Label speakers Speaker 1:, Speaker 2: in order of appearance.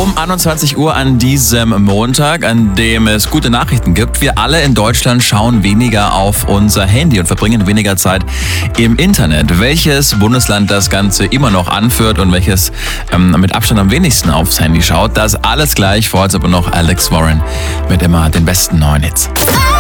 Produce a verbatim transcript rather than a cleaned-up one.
Speaker 1: um einundzwanzig Uhr an diesem Montag, an dem es gute Nachrichten gibt. Wir alle in Deutschland schauen weniger auf unser Handy und verbringen weniger Zeit im Internet. Welches Bundesland das Ganze immer noch anführt und welches ähm, mit Abstand am wenigsten aufs Handy schaut, das alles gleich. Vorher aber noch Alex Warren mit immer den besten neuen Hits.